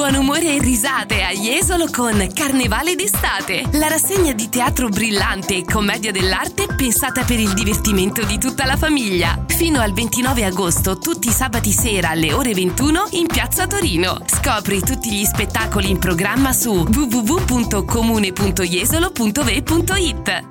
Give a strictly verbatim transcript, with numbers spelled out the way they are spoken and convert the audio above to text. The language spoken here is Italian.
Buon umore e risate a Jesolo con Carnevale d'estate, la rassegna di teatro brillante e commedia dell'arte pensata per il divertimento di tutta la famiglia. Fino al ventinove agosto, tutti i sabati sera alle ore ventuno in Piazza Torino. Scopri tutti gli spettacoli in programma su w w w punto comune punto jesolo punto v punto it.